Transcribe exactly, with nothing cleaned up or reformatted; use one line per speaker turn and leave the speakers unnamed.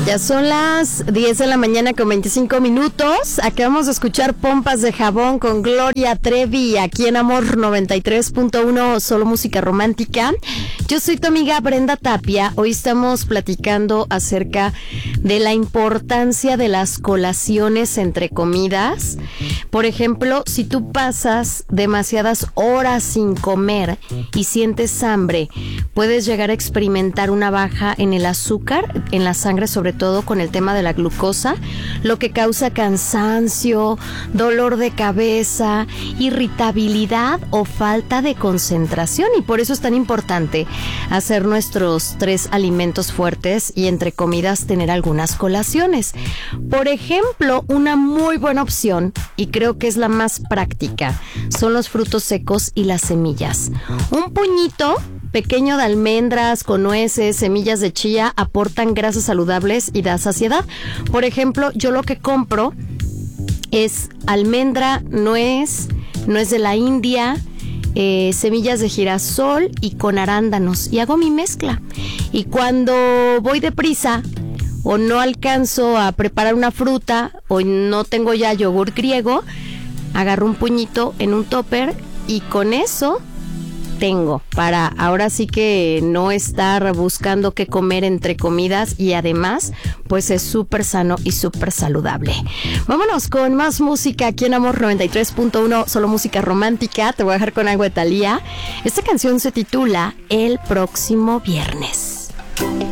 Ya son las diez de la mañana con veinticinco minutos. Acabamos de escuchar Pompas de Jabón con Gloria Trevi aquí en Amor noventa y tres punto uno, solo música romántica. Yo soy tu amiga Brenda Tapia. Hoy estamos platicando acerca de la importancia de las colaciones entre comidas. Por ejemplo, si tú pasas demasiadas horas sin comer y sientes hambre, puedes llegar a experimentar una baja en el azúcar, en la sangre, sobre todo con el tema de la glucosa, lo que causa cansancio, dolor de cabeza, irritabilidad o falta de concentración. Y por eso es tan importante hacer nuestros tres alimentos fuertes y entre comidas tener algunas colaciones. Por ejemplo, una muy buena opción, y creo que es la más práctica, son los frutos secos y las semillas. Un puñito pequeño de almendras con nueces, semillas de chía aportan grasas saludables y da saciedad. Por ejemplo, yo lo que compro es almendra, nuez, nuez de la India, eh, semillas de girasol y con arándanos, y hago mi mezcla. Y cuando voy deprisa o no alcanzo a preparar una fruta o no tengo ya yogur griego, agarro un puñito en un topper y con eso tengo para ahora sí que no estar buscando qué comer entre comidas, y además pues es súper sano y súper saludable. Vámonos con más música aquí en Amor noventa y tres punto uno, solo música romántica. Te voy a dejar con algo de Thalía. Esta canción se titula El próximo viernes.